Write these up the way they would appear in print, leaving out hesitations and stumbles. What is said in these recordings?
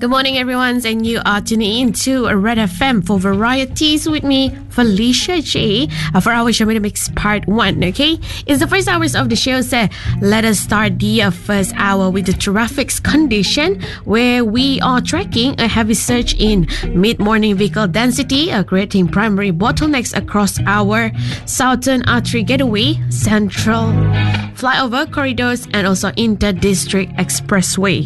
Good morning, everyone, and you are tuning in to Red FM for Varieties with me, Felicia J. For our show mix part 1, okay? It's the first hours of the show, so let us start the first hour with the traffic condition, where we are tracking a heavy surge in mid-morning vehicle density, creating primary bottlenecks across our Southern Artery Gateway, Central Flyover corridors, and also Inter-District Expressway.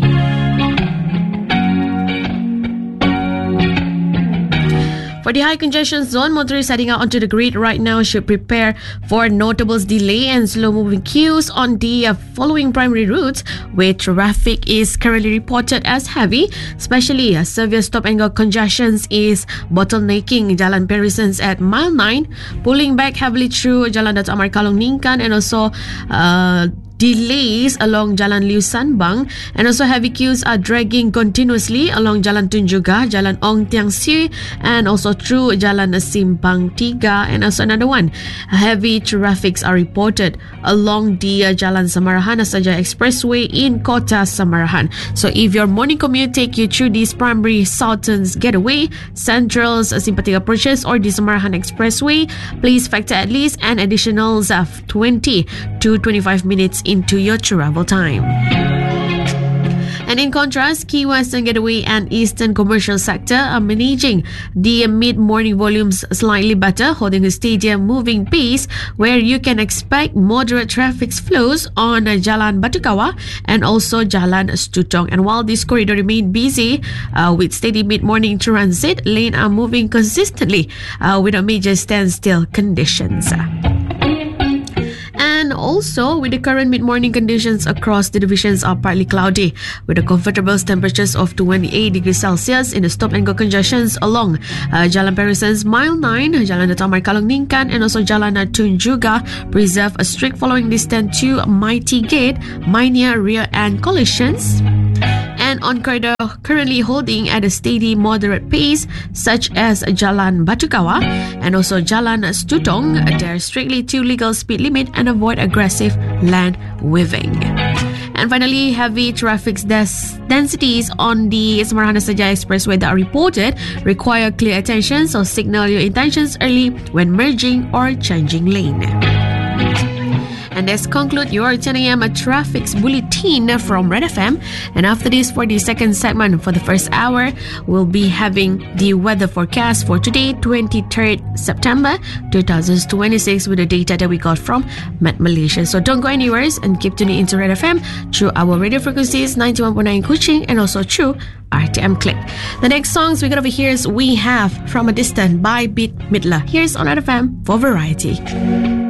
For the high congestion zone, motorists heading out onto the grid right now should prepare for notable delay and slow-moving queues on the following primary routes, where traffic is currently reported as heavy, especially severe stop-and-go congestions is bottlenecking Jalan Perisens at mile 9, pulling back heavily through Jalan Dato' Amar Kalong Ningkan, and also delays along Jalan Liu Sanbang, and also heavy queues are dragging continuously along Jalan Tun Juga, Jalan Ong Tiang Si, and also through Jalan Simpang Tiga, and also another one. Heavy traffics are reported along the Jalan Samarahan Saja Expressway in Kota Samarahan. So if your morning commute take you through these primary Southern's Getaway, Central's Simpang Tiga approaches, or the Samarahan Expressway, please factor at least an additional 20 to 25 minutes into your travel time. And in contrast, Key Western Gateway and Eastern Commercial Sector are managing the mid-morning volumes slightly better, holding a steady moving pace, where you can expect moderate traffic flows on Jalan Batu Kawah and also Jalan Stutong. And while this corridor remain busy with steady mid-morning transit, lanes are moving consistently without major standstill conditions. And also, with the current mid-morning conditions across the divisions are partly cloudy, with the comfortable temperatures of 28 degrees Celsius in the stop-and-go congestions along Jalan Perisens Mile 9, Jalan Dato' Amar Kalong Ningkan, and also Jalan Tun Juga preserve a strict following distance to Mighty Gate, minor rear end collisions. And on corridor currently holding at a steady moderate pace, such as Jalan Batu Kawah and also Jalan Stutong, adhere strictly to legal speed limit and avoid aggressive land weaving. And finally, heavy traffic densities on the Samarahan Saja Expressway that are reported require clear attention, so signal your intentions early when merging or changing lane. And let's conclude your 10 a.m. traffic bulletin from Red FM. And after this, for the second segment for the first hour, we'll be having the weather forecast for today, 23rd September 2026, with the data that we got from Met Malaysia. So don't go anywhere and keep tuning into Red FM through our radio frequencies 91.9 Kuching and also through RTM Click. The next songs we got over here is We Have From a Distance by Beat Midler. Here's on Red FM for Variety.